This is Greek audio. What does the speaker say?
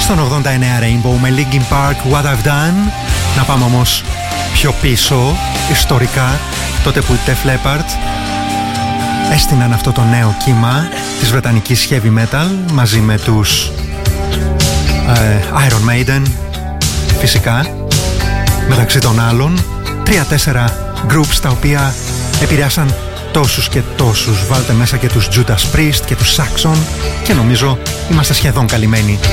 Στον 89 Rainbow με Linkin Park, What I've Done. Να πάμε όμως πιο πίσω, ιστορικά, τότε που οι Def Leppard έστειναν αυτό το νέο κύμα της βρετανικής heavy metal μαζί με τους Iron Maiden, φυσικά, μεταξύ των άλλων 3-4 groups τα οποία επηρεάσαν τόσους και τόσους. Βάλτε μέσα και τους Judas Priest και τους Saxon και νομίζω είμαστε σχεδόν καλυμμένοι.